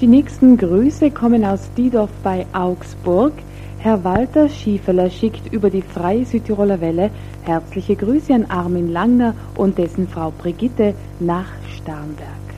Die nächsten Grüße kommen aus Diedorf bei Augsburg. Herr Walter Schiefeler schickt über die Freie Südtiroler Welle herzliche Grüße an Armin Langner und dessen Frau Brigitte nach Starnberg.